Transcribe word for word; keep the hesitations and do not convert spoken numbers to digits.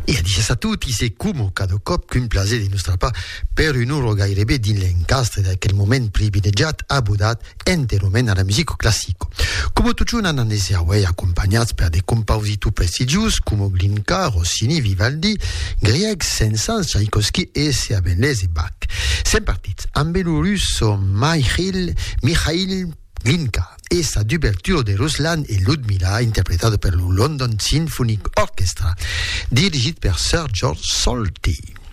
E a dices a tutti se come cada cop qu'un plaser di nostra part per un oro gairebé din l'encastre d'aquel moment privilegiat abudat enterament a la musica classica. Come tutti un ananese away accompagnats per de compositori prestigius come Glinka, Rossini, Vivaldi, Grieg, Saint-Saëns, Tchaïkovski e Sibelius e Bach. Sem partits amb el russo Mikhail Mikhail Glinka e sa d'ouverture de Ruslan e Ludmila interpretata per lo London Symphony Orchestra dirigit per Sir George Solti.